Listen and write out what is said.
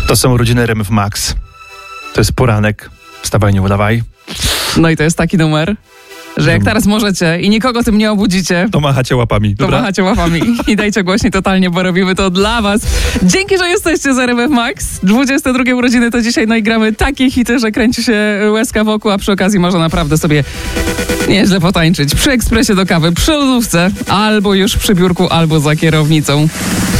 To są urodziny RMF Max. To jest poranek. Wstawaj, nie udawaj. No i to jest taki numer, że jak teraz możecie i nikogo tym nie obudzicie, To machacie łapami, to dobra? machacie łapami i dajcie głośniej totalnie, bo robimy to dla was. Dzięki, że jesteście z RMF Max. 22 urodziny to dzisiaj, no i gramy takie hity, że kręci się łezka wokół, a przy okazji można naprawdę sobie nieźle potańczyć. Przy ekspresie do kawy, przy lodówce, albo już przy biurku, albo za kierownicą.